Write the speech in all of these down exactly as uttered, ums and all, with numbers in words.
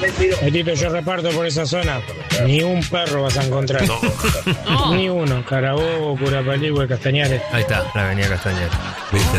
Betito, yo reparto por esa zona. Ni un perro vas a encontrar. No. No. Ni uno. Carabobo, Curapalihue, Castañares. Ahí está, la avenida Castañeda. ¿Viste?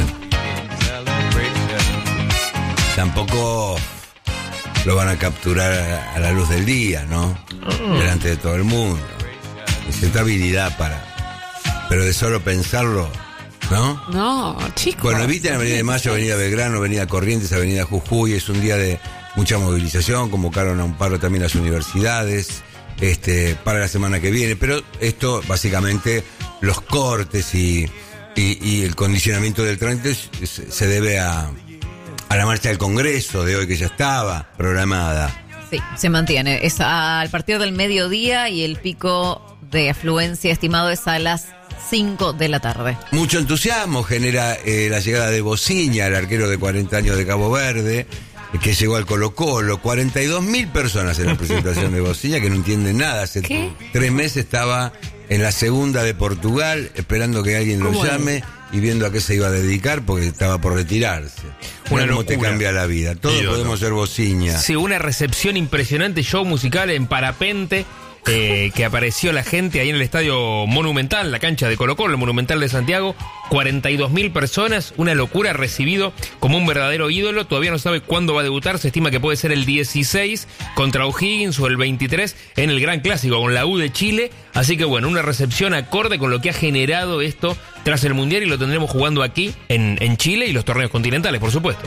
Tampoco lo van a capturar a la luz del día, ¿no? Mm. Delante de todo el mundo. Hay cierta habilidad para... Pero de solo pensarlo, ¿no? No, chicos. Bueno, eviten Avenida de Mayo, Avenida Belgrano, Avenida Corrientes, Avenida Jujuy. Es un día de mucha movilización. Convocaron a un paro también las universidades este, para la semana que viene. Pero esto, básicamente, los cortes y, y, y el condicionamiento del tránsito se, se debe a... a la marcha del Congreso de hoy, que ya estaba programada. Sí, se mantiene. Es al partir del mediodía y el pico de afluencia estimado es a las cinco de la tarde. Mucho entusiasmo genera eh, la llegada de Bociña, el arquero de cuarenta años de Cabo Verde, que llegó al Colo-Colo. cuarenta y dos mil personas en la presentación de Bociña, que no entienden nada. Hace ¿Qué? tres meses estaba en la segunda de Portugal, esperando que alguien lo ¿Cómo llame es? y viendo a qué se iba a dedicar, porque estaba por retirarse. Una Mirá cómo te locura. cambia la vida. Todos Ídolo. podemos ser Bociña. Sí, una recepción impresionante, show musical en parapente, eh, que apareció la gente ahí en el estadio Monumental, la cancha de Colo-Colo, el Monumental de Santiago. cuarenta y dos mil personas, una locura, recibido como un verdadero ídolo. Todavía no sabe cuándo va a debutar, se estima que puede ser el dieciséis contra O'Higgins o el veintitrés en el Gran Clásico con la U de Chile. Así que bueno, una recepción acorde con lo que ha generado esto tras el Mundial, y lo tendremos jugando aquí en, en Chile y los torneos continentales, por supuesto.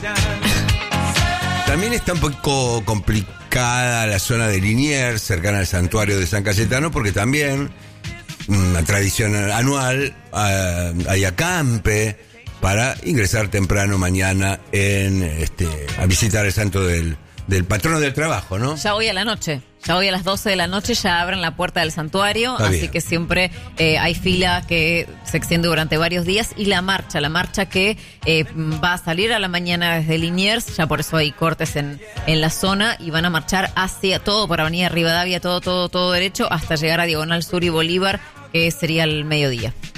También está un poco complicada la zona de Liniers, cercana al santuario de San Cayetano, porque también una tradición anual uh, hay acampe para ingresar temprano mañana en este a visitar el santo del, del patrono del trabajo, ¿no? Ya hoy a la noche, ya hoy a las doce de la noche ya abren la puerta del santuario, Está así bien. que siempre eh, hay fila que se extiende durante varios días, y la marcha, la marcha que eh, va a salir a la mañana desde Liniers, ya por eso hay cortes en, en la zona, y van a marchar hacia todo por Avenida Rivadavia, todo, todo, todo derecho, hasta llegar a Diagonal Sur y Bolívar, que sería el mediodía.